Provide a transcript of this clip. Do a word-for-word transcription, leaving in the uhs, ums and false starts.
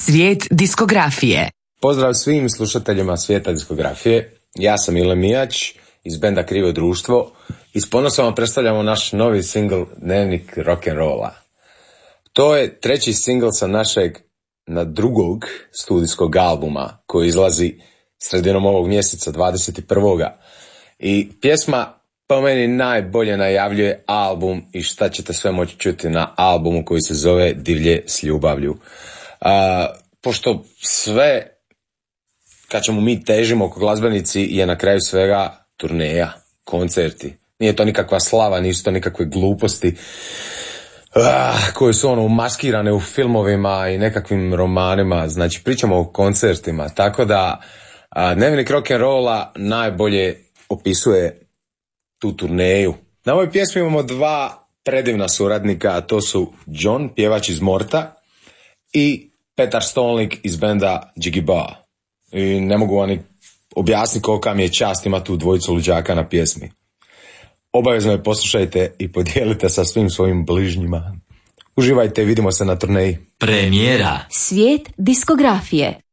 Svijet diskografije. Pozdrav svim slušateljima Svijeta diskografije. Ja sam Ile Mijač iz benda Krivo društvo i s ponosom vam predstavljamo naš novi singl Dnevnik rock'n'rolla. To je treći singl sa našeg na drugog studijskog albuma koji izlazi sredinom ovog mjeseca dvadeset prvog I pjesma po meni najbolje najavljuje album i šta ćete sve moći čuti na albumu koji se zove Divlje s ljubavlju. A, pošto sve kad ćemo mi težimo oko glazbenici je na kraju svega turneja, koncerti. Nije to nikakva slava, nisu to nikakve gluposti ah, koje su ono umaskirane u filmovima i nekakvim romanima. Znači pričamo o koncertima, tako da a, Dnevnik rock'n'rolla najbolje opisuje tu turneju. Na ovoj pjesmi imamo dva predivna suradnika, a to su John, pjevač iz Morta, i Petar Stolnik iz benda Jiggy Ba. I ne mogu vam ni objasniti kolika mi je čast ima tu dvojicu luđaka na pjesmi. Obavezno je poslušajte i podijelite sa svim svojim bližnjima. Uživajte i vidimo se na turneji. Premijera. Svijet diskografije.